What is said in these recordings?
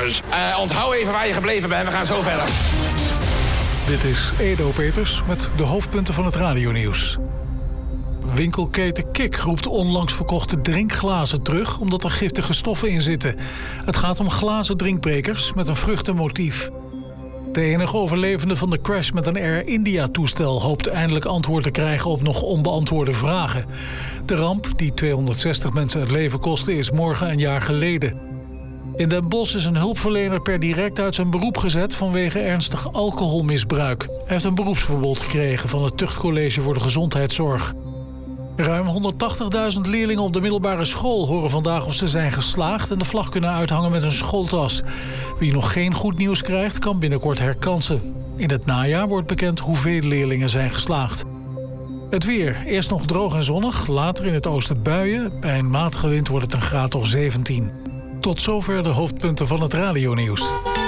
jongens. Onthoud even waar je gebleven bent, we gaan zo verder. Dit is Edo Peters met de hoofdpunten van het radionieuws. Winkelketen Kik roept onlangs verkochte drinkglazen terug omdat er giftige stoffen in zitten. Het gaat om glazen drinkbekers met een vruchtenmotief. De enige overlevende van de crash met een Air India-toestel hoopt eindelijk antwoord te krijgen op nog onbeantwoorde vragen. De ramp, die 260 mensen het leven kostte, is morgen een jaar geleden. In Den Bosch is een hulpverlener per direct uit zijn beroep gezet vanwege ernstig alcoholmisbruik. Hij heeft een beroepsverbod gekregen van het Tuchtcollege voor de Gezondheidszorg. Ruim 180.000 leerlingen op de middelbare school horen vandaag of ze zijn geslaagd en de vlag kunnen uithangen met een schooltas. Wie nog geen goed nieuws krijgt, kan binnenkort herkansen. In het najaar wordt bekend hoeveel leerlingen zijn geslaagd. Het weer. Eerst nog droog en zonnig, later in het oosten buien. Bij een matige wind wordt het een graad of 17. Tot zover de hoofdpunten van het radionieuws.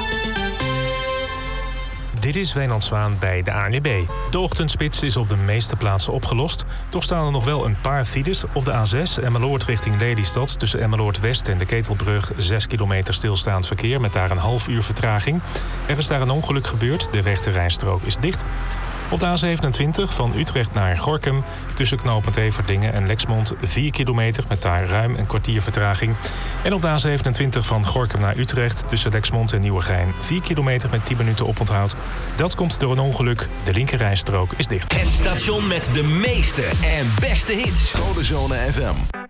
Dit is Wijnand Zwaan bij de ANWB. De ochtendspits is op de meeste plaatsen opgelost. Toch staan er nog wel een paar files. Op de A6 Emmeloord richting Lelystad. Tussen Emmeloord West en de Ketelbrug 6 kilometer stilstaand verkeer met daar een half uur vertraging. Er is daar een ongeluk gebeurd. De rechterrijstrook is dicht. Op de A27 van Utrecht naar Gorinchem tussen knooppunt Everdingen en Lexmond 4 kilometer met daar ruim een kwartier vertraging. En op de A27 van Gorinchem naar Utrecht tussen Lexmond en Nieuwegein 4 kilometer met 10 minuten oponthoud. Dat komt door een ongeluk. De linkerrijstrook is dicht. Het station met de meeste en beste hits. Codezone FM.